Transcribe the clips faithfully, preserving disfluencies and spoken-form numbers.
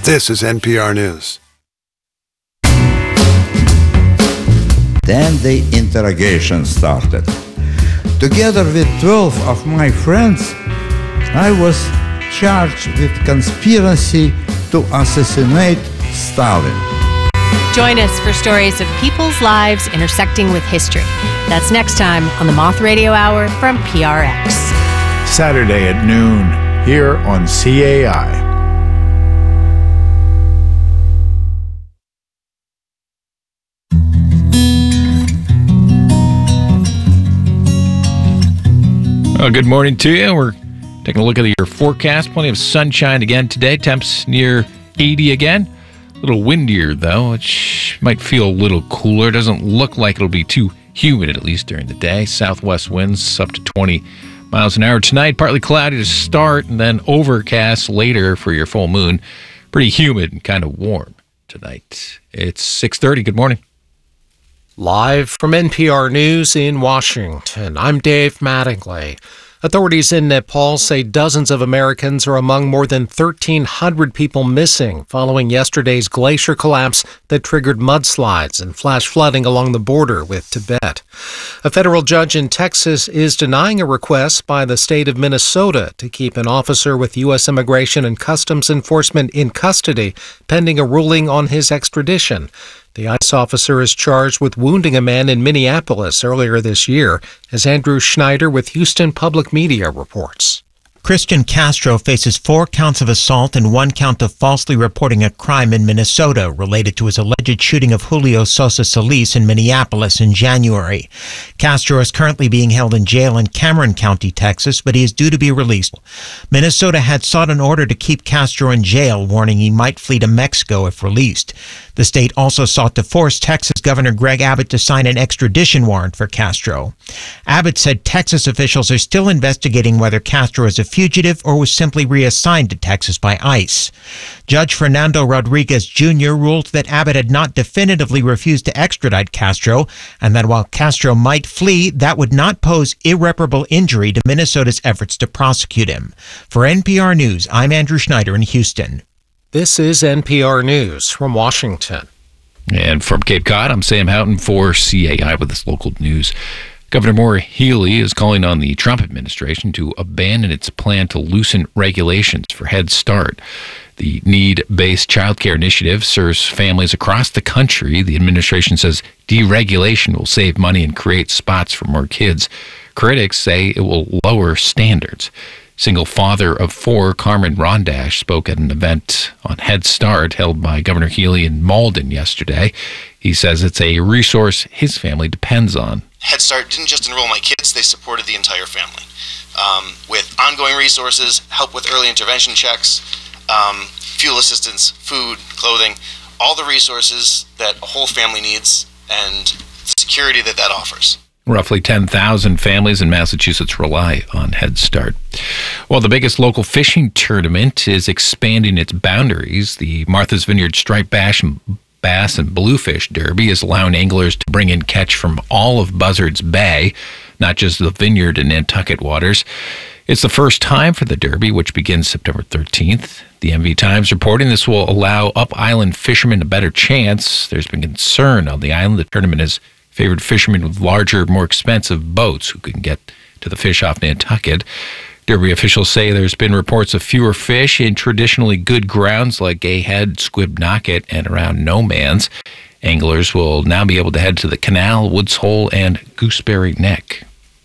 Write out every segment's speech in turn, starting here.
This is N P R News. Then the interrogation started. Together with twelve of my friends, I was charged with conspiracy to assassinate Stalin. Join us for stories of people's lives intersecting with history. That's next time on the Moth Radio Hour from P R X. Saturday at noon, here on C A I. Well, good morning to you. We're taking a look at your forecast. Plenty of sunshine again today. Temps near eighty again. A little windier, though, which might feel a little cooler. Doesn't look like it'll be too humid, at least during the day. Southwest winds up to twenty miles an hour tonight. Partly cloudy to start, and then overcast later for your full moon. Pretty humid and kind of warm tonight. It's six thirty. Good morning. Live from N P R News in Washington, I'm Dave Mattingly. Authorities in Nepal say dozens of Americans are among more than thirteen hundred people missing following yesterday's glacier collapse that triggered mudslides and flash flooding along the border with Tibet. A federal judge in Texas is denying a request by the state of Minnesota to keep an officer with U S Immigration and Customs Enforcement in custody pending a ruling on his extradition. The ICE officer is charged with wounding a man in Minneapolis earlier this year, as Andrew Schneider with Houston Public Media reports. Christian Castro faces four counts of assault and one count of falsely reporting a crime in Minnesota related to his alleged shooting of Julio Sosa Solis in Minneapolis in January. Castro is currently being held in jail in Cameron County, Texas, but he is due to be released. Minnesota had sought an order to keep Castro in jail, warning he might flee to Mexico if released. The state also sought to force Texas Governor Greg Abbott to sign an extradition warrant for Castro. Abbott said Texas officials are still investigating whether Castro is a fugitive or was simply reassigned to Texas by ICE. Judge Fernando Rodriguez Junior ruled that Abbott had not definitively refused to extradite Castro, and that while Castro might flee, that would not pose irreparable injury to Minnesota's efforts to prosecute him. For N P R News, I'm Andrew Schneider in Houston. This is N P R News from Washington. And from Cape Cod, I'm Sam Houghton for C A I with this local news. Governor Maura Healey is calling on the Trump administration to abandon its plan to loosen regulations for Head Start. The need-based child care initiative serves families across the country. The administration says deregulation will save money and create spots for more kids. Critics say it will lower standards. Single father of four, Carmen Rondash, spoke at an event on Head Start held by Governor Healey in Malden yesterday. He says it's a resource his family depends on. Head Start didn't just enroll my kids, they supported the entire family. Um, with ongoing resources, help with early intervention checks, um, fuel assistance, food, clothing, all the resources that a whole family needs and the security that that offers. Roughly ten thousand families in Massachusetts rely on Head Start. Well, the biggest local fishing tournament is expanding its boundaries. The Martha's Vineyard Striped Bass and Bass and Bluefish Derby is allowing anglers to bring in catch from all of Buzzards Bay, not just the Vineyard and Nantucket waters. It's the first time for the Derby, which begins September thirteenth. The M V Times reporting this will allow up-island fishermen a better chance. There's been concern on the island. The tournament has favored fishermen with larger, more expensive boats who can get to the fish off Nantucket. Derby officials say there's been reports of fewer fish in traditionally good grounds like Gay Head, Squibnocket, and around No Man's. Anglers will now be able to head to the Canal, Woods Hole, and Gooseberry Neck.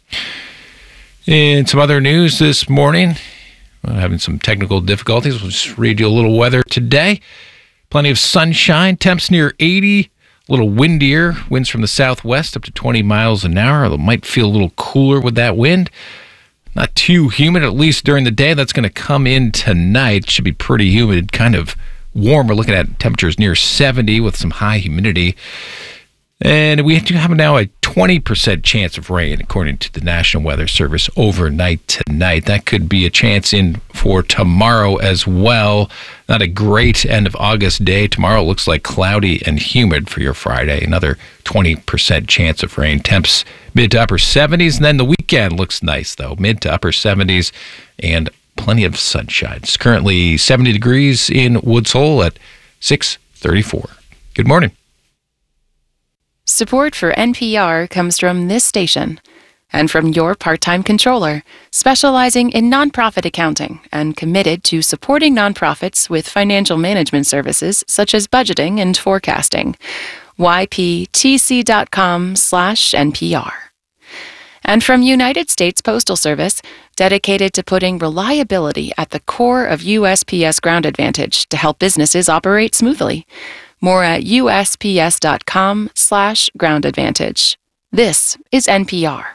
In some other news this morning, we're having some technical difficulties. We'll just read you a little weather today. Plenty of sunshine, temps near eighty. A little windier, winds from the southwest up to twenty miles an hour. It might feel a little cooler with that wind. Not too humid, at least during the day. That's going to come in tonight. Should be pretty humid, kind of warm. We're looking at temperatures near seventy with some high humidity. And we do have now a twenty percent chance of rain, according to the National Weather Service, overnight tonight. That could be a chance in for tomorrow as well. Not a great end of August day. Tomorrow looks like cloudy and humid for your Friday. Another twenty percent chance of rain. Temps mid to upper seventies. And then the weekend looks nice, though. Mid to upper seventies and plenty of sunshine. It's currently seventy degrees in Woods Hole at six thirty-four. Good morning. Support for N P R comes from this station and from your part-time controller, specializing in nonprofit accounting and committed to supporting nonprofits with financial management services such as budgeting and forecasting. Y P T C dot com slash N P R. And from United States Postal Service, dedicated to putting reliability at the core of U S P S Ground Advantage to help businesses operate smoothly. More at U S P S dot com slash Ground Advantage. This is N P R.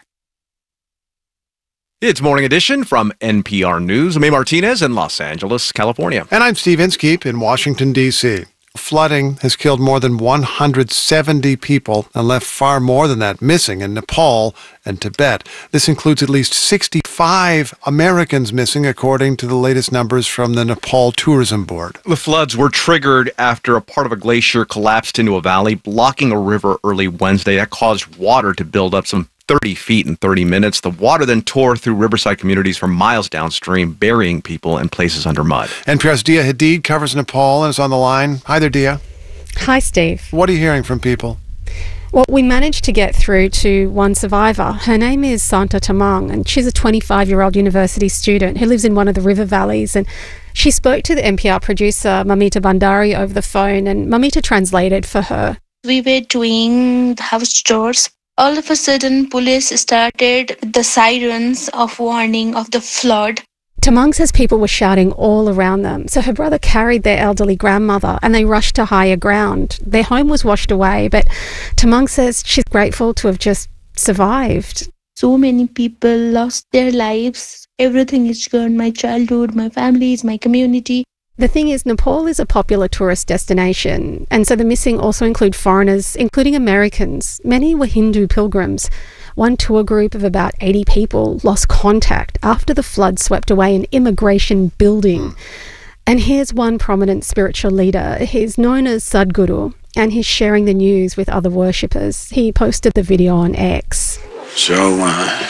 It's Morning Edition from N P R News. I'm A. Martinez in Los Angeles, California. And I'm Steve Inskeep in Washington, D C Flooding has killed more than one hundred seventy people and left far more than that missing in Nepal and Tibet. This includes at least sixty-five Americans missing, according to the latest numbers from the Nepal Tourism Board. The floods were triggered after a part of a glacier collapsed into a valley, blocking a river early Wednesday. That caused water to build up some thirty feet in thirty minutes. The water then tore through riverside communities for miles downstream, burying people in places under mud. N P R's Dia Hadid covers Nepal and is on the line. Hi there, Dia. Hi, Steve. What are you hearing from people? Well, we managed to get through to one survivor. Her name is Santa Tamang, and she's a twenty-five-year-old university student who lives in one of the river valleys. And she spoke to the N P R producer, Mamita Bandari, over the phone, and Mamita translated for her. We were doing the house chores. All of a sudden, police started the sirens of warning of the flood. Tamang says people were shouting all around them, so her brother carried their elderly grandmother and they rushed to higher ground. Their home was washed away, but Tamang says she's grateful to have just survived. So many people lost their lives. Everything is gone. My childhood, my families, my community. The thing is, Nepal is a popular tourist destination, and so the missing also include foreigners, including Americans. Many were Hindu pilgrims. One tour group of about eighty people lost contact after the flood swept away an immigration building. And here's one prominent spiritual leader. He's known as Sadhguru, and he's sharing the news with other worshippers. He posted the video on X. So, uh,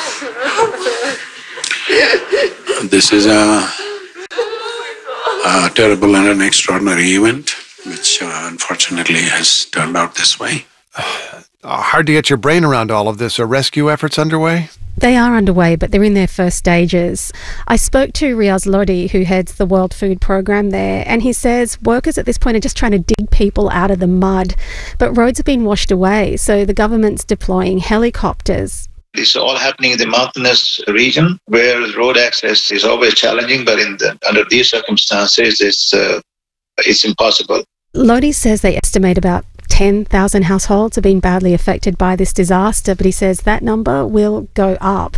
this is a... a terrible and an extraordinary event, which uh, unfortunately has turned out this way. Uh, hard to get your brain around all of this. Are rescue efforts underway? They are underway, but they're in their first stages. I spoke to Riaz Lodi, who heads the World Food Programme there, and he says workers at this point are just trying to dig people out of the mud. But roads have been washed away, so the government's deploying helicopters. This is all happening in the mountainous region where road access is always challenging, but in the, under these circumstances, it's uh, it's impossible. Lodi says they estimate about ten thousand households have been badly affected by this disaster, but he says that number will go up.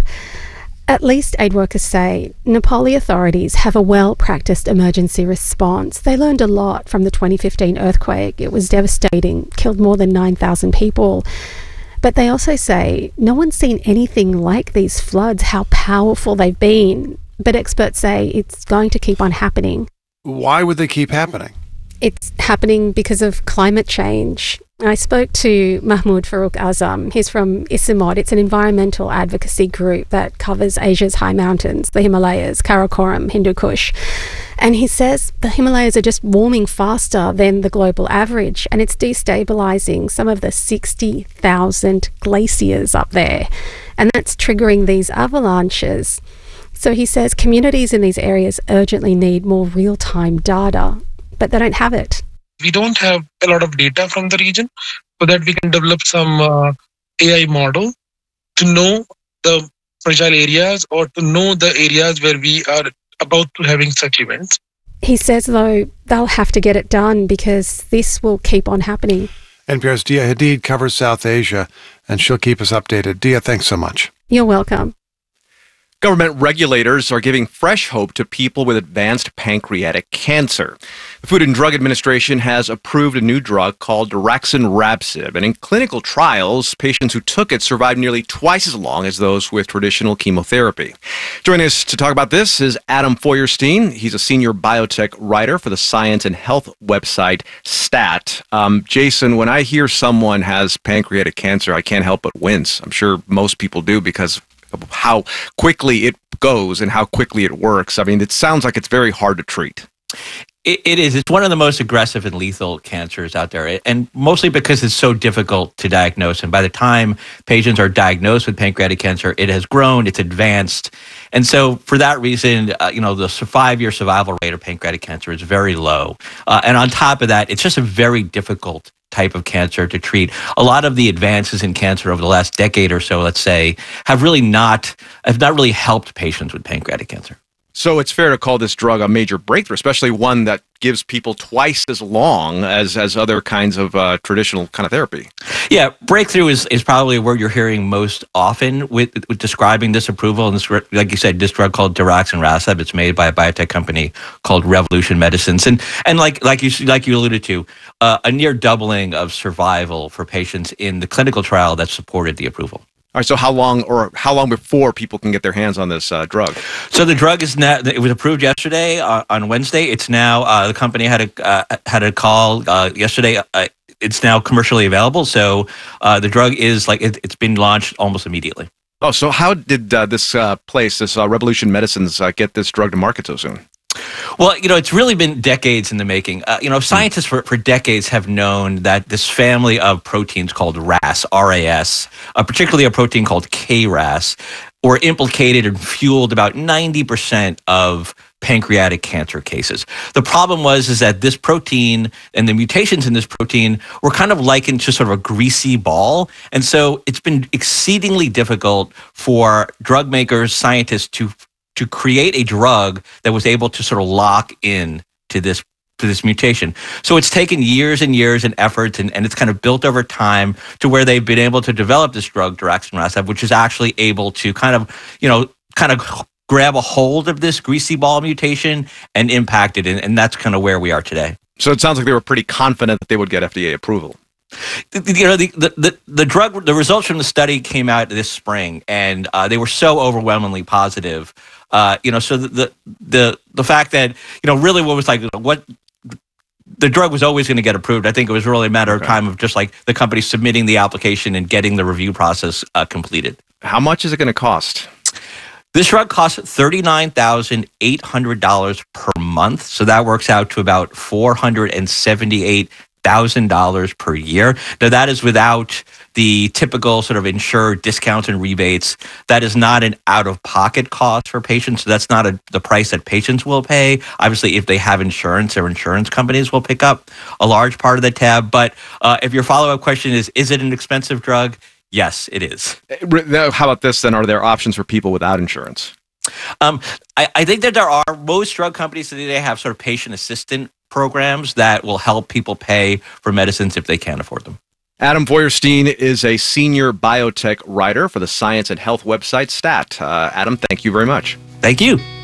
At least aid workers say Nepali authorities have a well-practiced emergency response. They learned a lot from the twenty fifteen earthquake. It was devastating, killed more than nine thousand people. But they also say no one's seen anything like these floods, how powerful they've been. But experts say it's going to keep on happening. Why would they keep happening? It's happening because of climate change. I spoke to Mahmoud Farooq Azam. He's from Isimod. It's an environmental advocacy group that covers Asia's high mountains, the Himalayas, Karakoram, Hindu Kush. And he says the Himalayas are just warming faster than the global average, and it's destabilizing some of the sixty thousand glaciers up there. And that's triggering these avalanches. So he says communities in these areas urgently need more real-time data, but they don't have it. We don't have a lot of data from the region so that we can develop some uh, A I model to know the fragile areas or to know the areas where we are about to having such events. He says, though, they'll have to get it done because this will keep on happening. N P R's Dia Hadid covers South Asia, and she'll keep us updated. Dia, thanks so much. You're welcome. Government regulators are giving fresh hope to people with advanced pancreatic cancer. The Food and Drug Administration has approved a new drug called daraxonrasib, and in clinical trials, patients who took it survived nearly twice as long as those with traditional chemotherapy. Joining us to talk about this is Adam Feuerstein. He's a senior biotech writer for the science and health website STAT. Um, Jason, when I hear someone has pancreatic cancer, I can't help but wince. I'm sure most people do because how quickly it goes and how quickly it works. I mean, it sounds like it's very hard to treat. It, it is. It's one of the most aggressive and lethal cancers out there, and mostly because it's so difficult to diagnose. And by the time patients are diagnosed with pancreatic cancer, it has grown, it's advanced. And so for that reason, uh, you know, the five-year survival rate of pancreatic cancer is very low. Uh, and on top of that, it's just a very difficult type of cancer to treat. A lot of the advances in cancer over the last decade or so, let's say, have really not, have not really helped patients with pancreatic cancer. So it's fair to call this drug a major breakthrough, especially one that gives people twice as long as, as other kinds of uh, traditional kind of therapy. Yeah, breakthrough is, is probably a word you're hearing most often with, with describing this approval. And this, like you said, this drug called daraxonrasib, it's made by a biotech company called Revolution Medicines. And and like like you like you alluded to, uh, a near doubling of survival for patients in the clinical trial that supported the approval. All right, so how long or how long before people can get their hands on this uh, drug? So the drug is now, it was approved yesterday uh, on Wednesday. It's now, uh, the company had a uh, had a call uh, yesterday. Uh, it's now commercially available. So uh, the drug is like, it, it's been launched almost immediately. Oh, so how did uh, this uh, place, this uh, Revolution Medicines, uh, get this drug to market so soon? Well, you know, it's really been decades in the making. Uh, you know, scientists for, for decades have known that this family of proteins called R A S, R A S, uh, particularly a protein called K R A S, were implicated and fueled about ninety percent of pancreatic cancer cases. The problem was is that this protein and the mutations in this protein were kind of likened to sort of a greasy ball. And so it's been exceedingly difficult for drug makers, scientists to to create a drug that was able to sort of lock in to this to this mutation. So it's taken years and years and efforts, and, and it's kind of built over time to where they've been able to develop this drug, daraxonrasib, which is actually able to kind of, you know, kind of grab a hold of this greasy ball mutation and impact it. And, and that's kind of where we are today. So it sounds like they were pretty confident that they would get F D A approval. You know, the, the, the drug, the results from the study came out this spring, and uh, they were so overwhelmingly positive. Uh, you know, so the, the the the fact that, you know, really what was like, what the drug was always going to get approved. I think it was really a matter okay. of time of just like the company submitting the application and getting the review process uh, completed. How much is it going to cost? This drug costs thirty-nine thousand eight hundred dollars per month. So that works out to about four hundred seventy-eight thousand dollars per year. Now that is without the typical sort of insured discounts and rebates. That is not an out-of-pocket cost for patients. So that's not a, the price that patients will pay. Obviously, if they have insurance, their insurance companies will pick up a large part of the tab. But uh, if your follow-up question is, is it an expensive drug? Yes, it is. How about this then? Are there options for people without insurance? Um, I, I think that there are. Most drug companies today have sort of patient assistant programs that will help people pay for medicines if they can't afford them. Adam Feuerstein is a senior biotech writer for the science and health website STAT. Uh, Adam, thank you very much. Thank you.